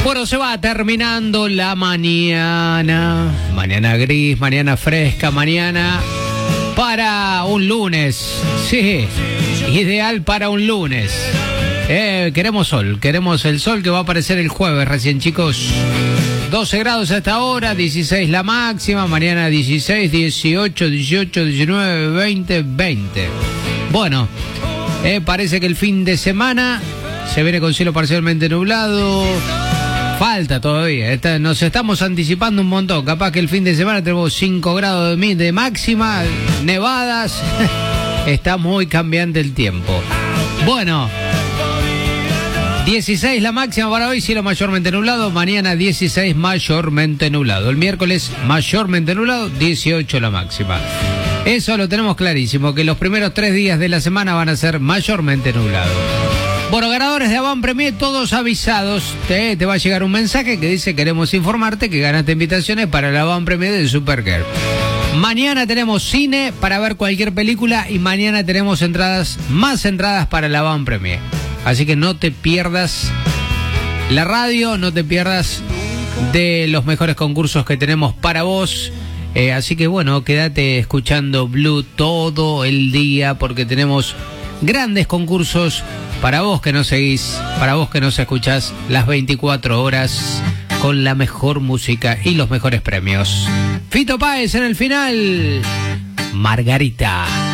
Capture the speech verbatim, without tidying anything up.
Bueno, se va terminando la mañana. Mañana gris, mañana fresca, mañana para un lunes. Sí, ideal para un lunes. Eh, queremos sol, queremos el sol que va a aparecer el jueves recién, chicos. doce grados a esta hora, dieciséis la máxima, mañana dieciséis, dieciocho, dieciocho, diecinueve, veinte, veinte. Bueno, eh, parece que el fin de semana se viene con cielo parcialmente nublado. Falta todavía, esta, nos estamos anticipando un montón. Capaz que el fin de semana tenemos cinco grados de, de máxima, nevadas. Está muy cambiante el tiempo. Bueno, dieciséis la máxima para hoy, cielo mayormente nublado. Mañana dieciséis mayormente nublado. El miércoles mayormente nublado, dieciocho la máxima. Eso lo tenemos clarísimo, que los primeros tres días de la semana van a ser mayormente nublados. Bueno, ganadores de Avant Premier, todos avisados. Te, te va a llegar un mensaje que dice: queremos informarte que ganaste invitaciones para el Avant Premier de Supergirl. Mañana tenemos cine para ver cualquier película y mañana tenemos entradas, más entradas para el Avant Premier. Así que no te pierdas la radio, no te pierdas de los mejores concursos que tenemos para vos. Eh, así que bueno, quédate escuchando Blue todo el día porque tenemos grandes concursos para vos que nos seguís, para vos que nos escuchás las veinticuatro horas con la mejor música y los mejores premios. Fito Páez en el final. Margarita.